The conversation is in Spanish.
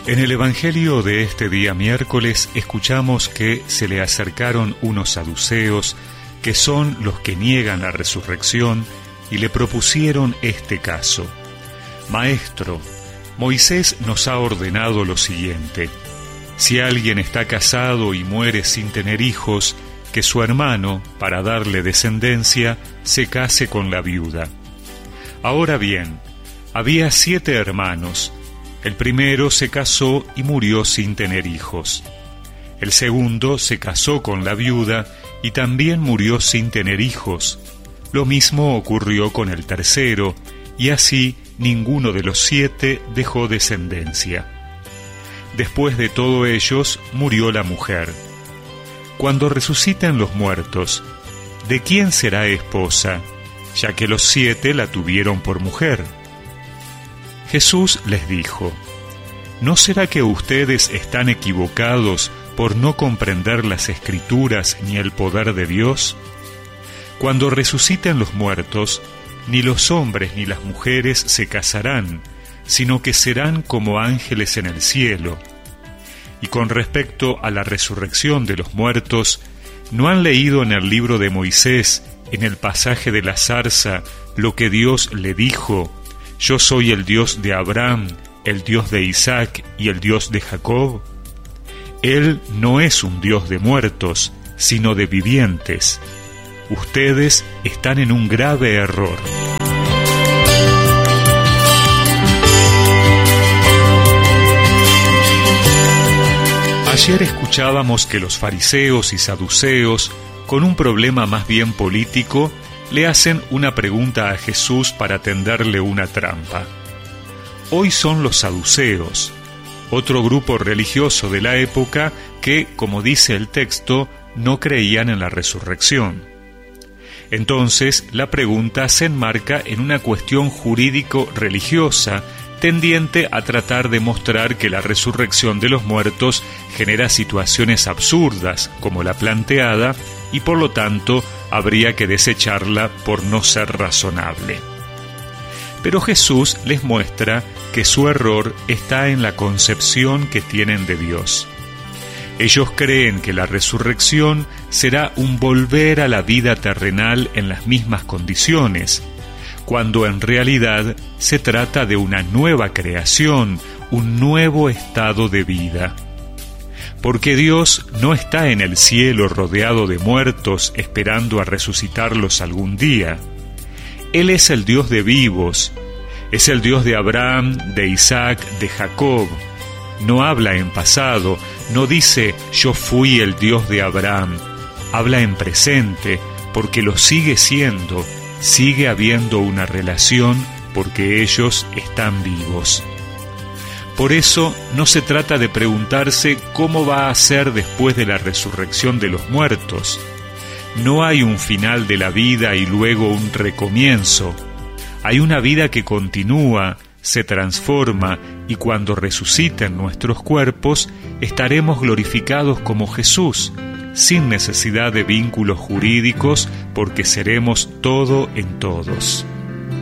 En el Evangelio de este día miércoles escuchamos que se le acercaron unos saduceos, que son los que niegan la resurrección, y le propusieron este caso. Maestro, Moisés nos ha ordenado lo siguiente: si alguien está casado y muere sin tener hijos, que su hermano, para darle descendencia, se case con la viuda. Ahora bien, había 7 hermanos. El primero se casó y murió sin tener hijos. El segundo se casó con la viuda y también murió sin tener hijos. Lo mismo ocurrió con el tercero, y así ninguno de los 7 dejó descendencia. Después de todo ellos murió la mujer. Cuando resuciten los muertos, ¿de quién será esposa, ya que los 7 la tuvieron por mujer? Jesús les dijo: ¿no será que ustedes están equivocados por no comprender las Escrituras ni el poder de Dios? Cuando resuciten los muertos, ni los hombres ni las mujeres se casarán, sino que serán como ángeles en el cielo. Y con respecto a la resurrección de los muertos, ¿no han leído en el libro de Moisés, en el pasaje de la zarza, lo que Dios le dijo: yo soy el Dios de Abraham, el Dios de Isaac y el Dios de Jacob? Él no es un Dios de muertos, sino de vivientes. Ustedes están en un grave error. Ayer escuchábamos que los fariseos y saduceos, con un problema más bien político, le hacen una pregunta a Jesús para tenderle una trampa. Hoy son los saduceos, otro grupo religioso de la época que, como dice el texto, no creían en la resurrección. Entonces, la pregunta se enmarca en una cuestión jurídico-religiosa tendiente a tratar de mostrar que la resurrección de los muertos genera situaciones absurdas, como la planteada, y por lo tanto habría que desecharla por no ser razonable. Pero Jesús les muestra que su error está en la concepción que tienen de Dios. Ellos creen que la resurrección será un volver a la vida terrenal en las mismas condiciones, cuando en realidad se trata de una nueva creación, un nuevo estado de vida. Porque Dios no está en el cielo rodeado de muertos esperando a resucitarlos algún día. Él es el Dios de vivos, es el Dios de Abraham, de Isaac, de Jacob. No habla en pasado, no dice yo fui el Dios de Abraham. Habla en presente, porque lo sigue siendo, sigue habiendo una relación porque ellos están vivos. Por eso no se trata de preguntarse cómo va a ser después de la resurrección de los muertos. No hay un final de la vida y luego un recomienzo. Hay una vida que continúa, se transforma, y cuando resuciten nuestros cuerpos, estaremos glorificados como Jesús, sin necesidad de vínculos jurídicos, porque seremos todo en todos.